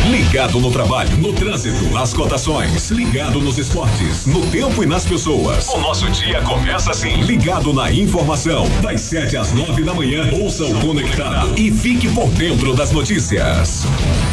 Ligado no trabalho, no trânsito, nas cotações, ligado nos esportes, no tempo e nas pessoas. O nosso dia começa assim, ligado na informação, das 7 às 9 da manhã. Ouça o Conectado e fique por dentro das notícias.